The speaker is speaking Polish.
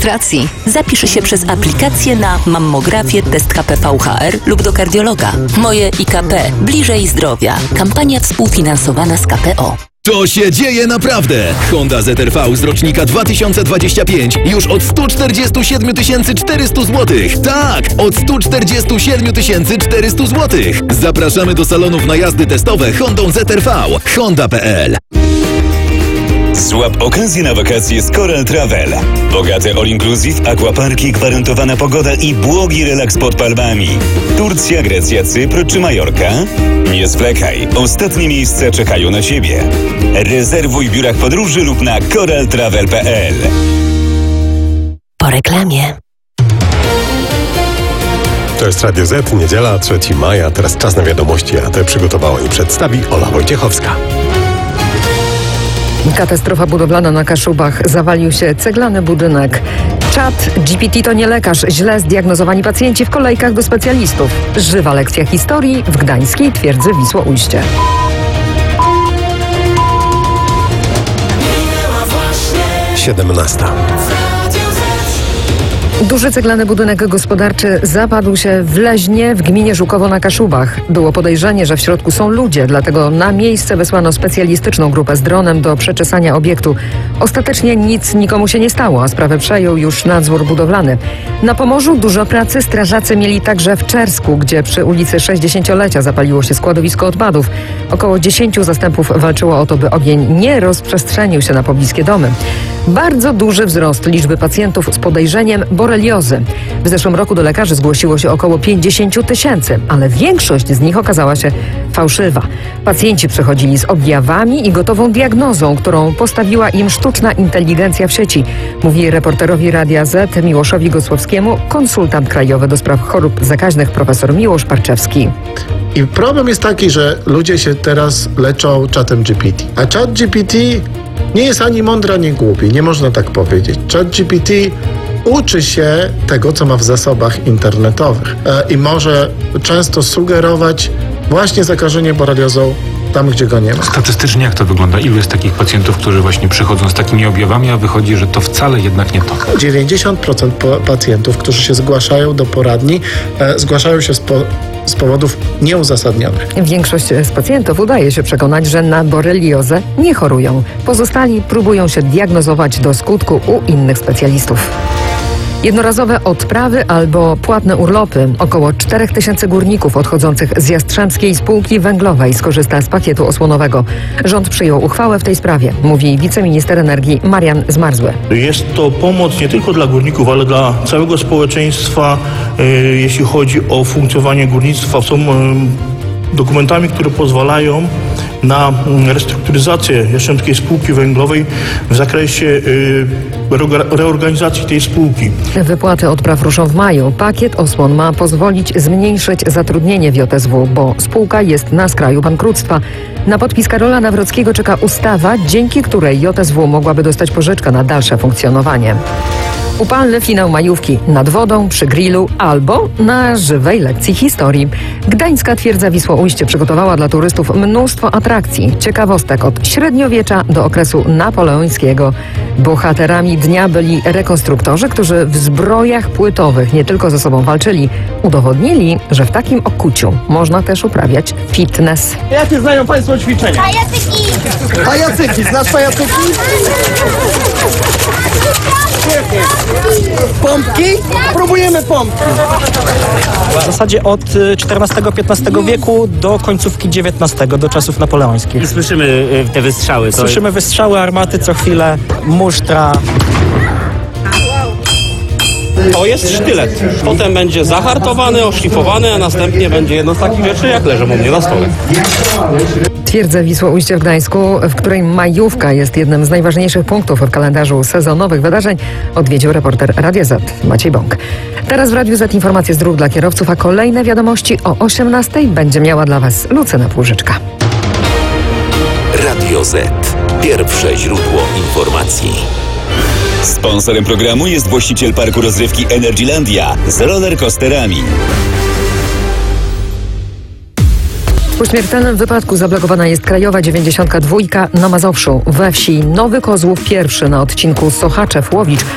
rejestracji. Zapisz się przez aplikację na mammografię, test HPV-HR lub do kardiologa. Moje IKP. Bliżej zdrowia. Kampania współfinansowana z KPO. To się dzieje naprawdę! Honda ZR-V z rocznika 2025 już od 147 400 zł. Tak, od 147 400 zł. Zapraszamy do salonów na jazdy testowe Hondą ZR-V. Honda.pl. Złap okazję na wakacje z Coral Travel. Bogate all-inclusive, aquaparki, gwarantowana pogoda i błogi relaks pod palmami. Turcja, Grecja, Cypr czy Majorka? Nie zwlekaj, ostatnie miejsca czekają na Ciebie. Rezerwuj w biurach podróży lub na coraltravel.pl. Po reklamie. To jest Radio Z, niedziela, 3 maja. Teraz czas na wiadomości, a te przygotowała i przedstawi Ola Wojciechowska. Katastrofa budowlana na Kaszubach. Zawalił się ceglany budynek. ChatGPT to nie lekarz. Źle zdiagnozowani pacjenci w kolejkach do specjalistów. Żywa lekcja historii w gdańskiej twierdzy Wisło-Ujście. Siedemnasta. Duży ceglany budynek gospodarczy zapadł się w Leźnie w gminie Żukowo na Kaszubach. Było podejrzenie, że w środku są ludzie, dlatego na miejsce wysłano specjalistyczną grupę z dronem do przeczesania obiektu. Ostatecznie nic nikomu się nie stało, a sprawę przejął już nadzór budowlany. Na Pomorzu dużo pracy strażacy mieli także w Czersku, gdzie przy ulicy 60-lecia zapaliło się składowisko odpadów. Około 10 zastępów walczyło o to, by ogień nie rozprzestrzenił się na pobliskie domy. Bardzo duży wzrost liczby pacjentów z podejrzeniem boreliozy. W zeszłym roku do lekarzy zgłosiło się około 50 000, ale większość z nich okazała się fałszywa. Pacjenci przychodzili z objawami i gotową diagnozą, którą postawiła im sztuczna inteligencja w sieci, mówi reporterowi Radia Z Miłoszowi Gosłowskiemu konsultant krajowy do spraw chorób zakaźnych profesor Miłosz Parczewski. I problem jest taki, że ludzie się teraz leczą czatem GPT. A czat GPT nie jest ani mądry, ani głupi. Nie można tak powiedzieć. Czat GPT uczy się tego, co ma w zasobach internetowych i może często sugerować właśnie zakażenie boreliozą tam, gdzie go nie ma. Statystycznie jak to wygląda? Ilu jest takich pacjentów, którzy właśnie przychodzą z takimi objawami, a wychodzi, że to wcale jednak nie to? 90% pacjentów, którzy się zgłaszają do poradni, zgłaszają się z powodów nieuzasadnionych. Większość z pacjentów udaje się przekonać, że na boreliozę nie chorują. Pozostali próbują się diagnozować do skutku u innych specjalistów. Jednorazowe odprawy albo płatne urlopy. Około 4000 górników odchodzących z Jastrzębskiej Spółki Węglowej skorzysta z pakietu osłonowego. Rząd przyjął uchwałę w tej sprawie, mówi wiceminister energii Marian Zmarzły. Jest to pomoc nie tylko dla górników, ale dla całego społeczeństwa, jeśli chodzi o funkcjonowanie górnictwa. Są dokumentami, które pozwalają na restrukturyzację Jastrzębskiej Spółki Węglowej w zakresie reorganizacji tej spółki. Wypłaty odpraw ruszą w maju. Pakiet osłon ma pozwolić zmniejszyć zatrudnienie w JSW, bo spółka jest na skraju bankructwa. Na podpis Karola Nawrockiego czeka ustawa, dzięki której JSW mogłaby dostać pożyczkę na dalsze funkcjonowanie. Upalny finał majówki nad wodą, przy grillu albo na żywej lekcji historii. Gdańska twierdza Wisło-Ujście przygotowała dla turystów mnóstwo atrakcji, ciekawostek od średniowiecza do okresu napoleońskiego. Bohaterami dnia byli rekonstruktorzy, którzy w zbrojach płytowych nie tylko ze sobą walczyli, udowodnili, że w takim okuciu można też uprawiać fitness. Jakie znają Państwo ćwiczenia? Pajacyki! Pajacyki! Znasz pajacyki? Pompki? Próbujemy pompki. W zasadzie od XIV-XV wieku do końcówki XIX, do czasów napoleońskich. I słyszymy te wystrzały. Słyszymy wystrzały, armaty co chwilę, musztra. To jest sztylet. Potem będzie zahartowany, oszlifowany, a następnie będzie jedno z takich rzeczy, jak leżą u mnie na stole. Twierdzę Wisło-Ujście w Gdańsku, w której majówka jest jednym z najważniejszych punktów w kalendarzu sezonowych wydarzeń, odwiedził reporter Radia Z Maciej Bąk. Teraz w Radiu Z informacje z dróg dla kierowców, a kolejne wiadomości o 18:00 będzie miała dla Was Lucyna Płużyczka. Radio Z. Pierwsze źródło informacji. Sponsorem programu jest właściciel parku rozrywki Energylandia z rollercoasterami. Po śmiertelnym wypadku zablokowana jest krajowa 92 na Mazowszu. We wsi Nowy Kozłów pierwszy na odcinku Sochaczew-Łowicz